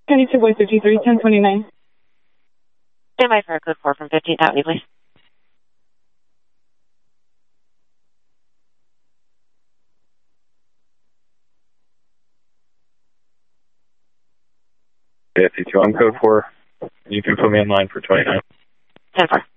County 2 Boy 53, 1029. Stand by for a code 4 from 15th Avenue, please. ASC2 on code 4. You can put me in line for 29. 10-4.